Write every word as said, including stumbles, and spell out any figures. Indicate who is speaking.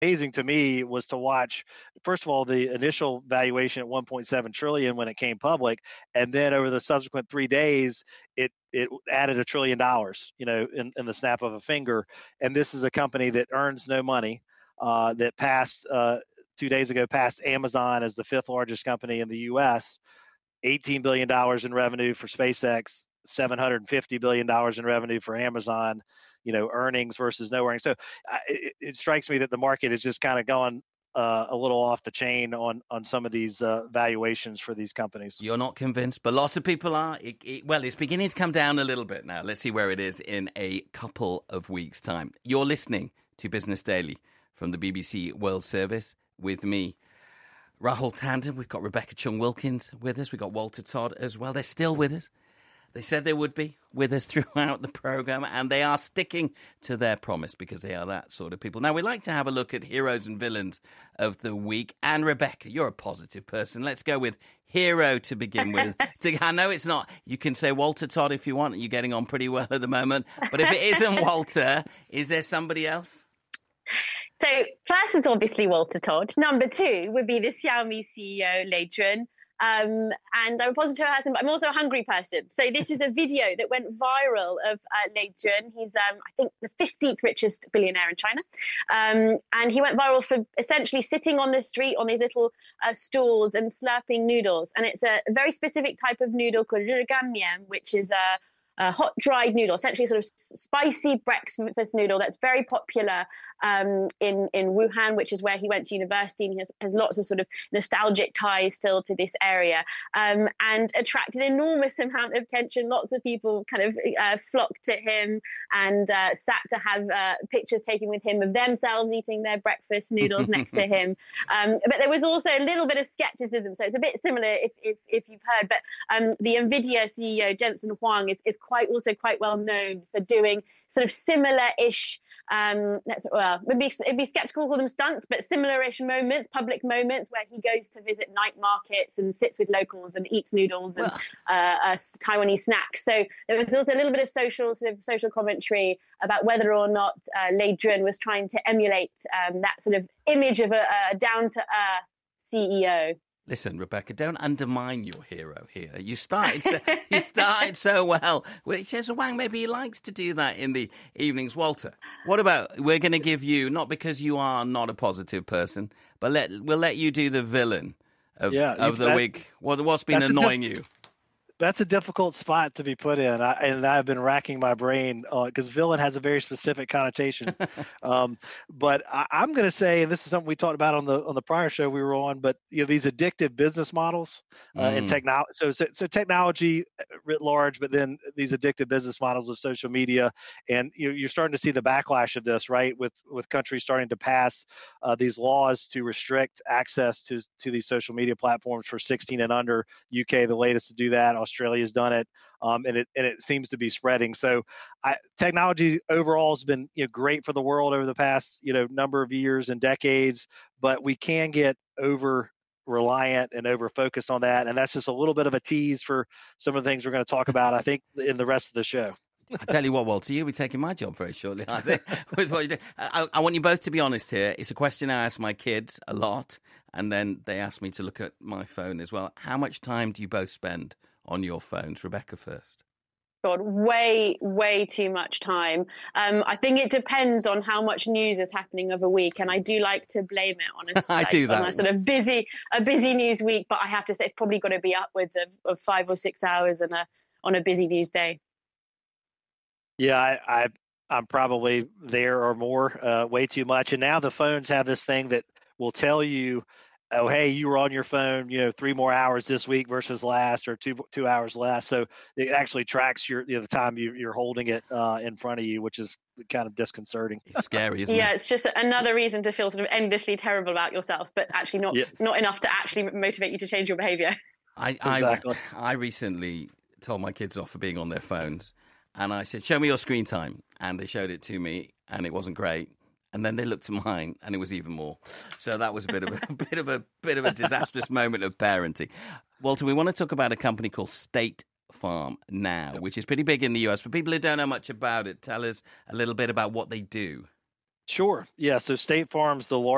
Speaker 1: amazing to me was to watch, first of all, the initial valuation at one point seven trillion when it came public, and then over the subsequent three days, it it added a trillion dollars, you know, in, in the snap of a finger. And this is a company that earns no money, uh, that passed uh, two days ago passed Amazon as the fifth largest company in the U S, eighteen billion dollars in revenue for SpaceX, seven hundred fifty billion dollars in revenue for Amazon, you know, earnings versus no earnings. So uh, it, it strikes me that the market is just kind of gone uh, a little off the chain on, on some of these uh, valuations for these companies.
Speaker 2: You're not convinced, but lots of people are. It, it, well, it's beginning to come down a little bit now. Let's see where it is in a couple of weeks' time. You're listening to Business Daily from the B B C World Service with me, Rahul Tandon. We've got Rebecca Chung-Wilkins with us. We've got Walter Todd as well. They're still with us. They said they would be with us throughout the programme, and they are sticking to their promise because they are that sort of people. Now, we like to have a look at heroes and villains of the week. And Rebecca, you're a positive person. Let's go with hero to begin with. I know it's not, you can say Walter Todd if you want. You're getting on pretty well at the moment. But if it isn't Walter, is there somebody else?
Speaker 3: So first is obviously Walter Todd. Number two would be the Xiaomi C E O, Lei Jun. Um, and I'm a positive person, but I'm also a hungry person. So this is a video that went viral of uh, Lei Jun. He's, um, I think, the fifteenth richest billionaire in China. Um, and he went viral for essentially sitting on the street on these little uh, stools and slurping noodles. And it's a very specific type of noodle called riganmian, which is a a hot dried noodle, essentially a sort of spicy breakfast noodle that's very popular um, in, in Wuhan, which is where he went to university, and he has, has lots of sort of nostalgic ties still to this area, um, and attracted an enormous amount of attention. Lots of people kind of uh, flocked to him and uh, sat to have uh, pictures taken with him of themselves eating their breakfast noodles next to him. Um, but there was also a little bit of skepticism, so it's a bit similar if, if, if you've heard, but um, the NVIDIA C E O, Jensen Huang, is, is quite also quite well known for doing sort of similar-ish, um, well, it'd be, it'd be skeptical to call them stunts, but similar-ish moments, public moments where he goes to visit night markets and sits with locals and eats noodles and well. uh, uh, Taiwanese snacks. So there was also a little bit of social sort of social commentary about whether or not uh, Lei Jun was trying to emulate um, that sort of image of a, a down-to-earth C E O.
Speaker 2: Listen, Rebecca, don't undermine your hero here. You started so, you started so well. Which is Wang, maybe he likes to do that in the evenings. Walter, what about, we're going to give you, not because you are not a positive person, but let we'll let you do the villain of,
Speaker 1: yeah,
Speaker 2: of the
Speaker 1: that,
Speaker 2: week. What, what's been annoying diff- you?
Speaker 1: That's a difficult spot to be put in, I, and I've been racking my brain because uh, villain has a very specific connotation. um, but I, I'm going to say, and this is something we talked about on the on the prior show we were on, but you know, these addictive business models uh, mm. and technology. So, so so technology writ large, but then these addictive business models of social media, and you know, you're starting to see the backlash of this, right? With with countries starting to pass uh, these laws to restrict access to to these social media platforms for sixteen and under. U K, the latest to do that. Australia's done it, um, and it and it seems to be spreading. So, I, technology overall has been you know, great for the world over the past you know number of years and decades, but we can get over reliant and over focused on that, and that's just a little bit of a tease for some of the things we're going to talk about, I think, in the rest of the show.
Speaker 2: I tell you what, Walter, you'll be taking my job very shortly, I think, with what you do. I, I want you both to be honest here. It's a question I ask my kids a lot, and then they ask me to look at my phone as well. How much time do you both spend on your phones? Rebecca first.
Speaker 3: God, way, way too much time. Um, I think it depends on how much news is happening of a week, and I do like to blame it on a,
Speaker 2: I do that.
Speaker 3: on a sort of busy, a busy news week. But I have to say, it's probably got to be upwards of, of five or six hours on a on a busy news day.
Speaker 1: Yeah, I, I I'm probably there or more, uh, way too much. And now the phones have this thing that will tell you, oh, hey, you were on your phone, you know, three more hours this week versus last, or two two hours less. So it actually tracks your you know, the time you, you're holding it uh, in front of you, which is kind of disconcerting.
Speaker 2: It's scary, isn't
Speaker 3: yeah, it? Yeah,
Speaker 2: it's
Speaker 3: just another reason to feel sort of endlessly terrible about yourself, but actually not yeah. not enough to actually motivate you to change your behaviour.
Speaker 2: I,
Speaker 1: exactly.
Speaker 2: I I recently told my kids off for being on their phones, and I said, "Show me your screen time," and they showed it to me, and it wasn't great. And then they looked at mine, and it was even more. So that was a bit of a, a bit of a bit of a disastrous moment of parenting. Walter, we want to talk about a company called State Farm now, which is pretty big in the U S. For people who don't know much about it, tell us a little bit about what they do.
Speaker 1: Sure. Yeah. So State Farm's the largest